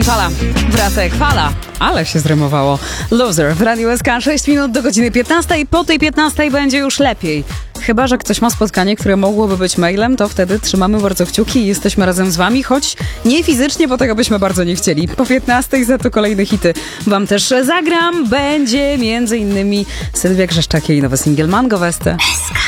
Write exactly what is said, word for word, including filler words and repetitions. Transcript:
Fala, wraca jak fala, ale się zrymowało. Loser w Radiu S K, sześć minut do godziny piętnastej. Po tej piętnastej będzie już lepiej. Chyba że ktoś ma spotkanie, które mogłoby być mailem, to wtedy trzymamy bardzo kciuki i jesteśmy razem z wami, choć nie fizycznie, bo tego byśmy bardzo nie chcieli. Po piętnastej za to kolejne hity wam też zagram. Będzie między innymi Sylwia Grzeszczak i nowy singiel Mango Weste.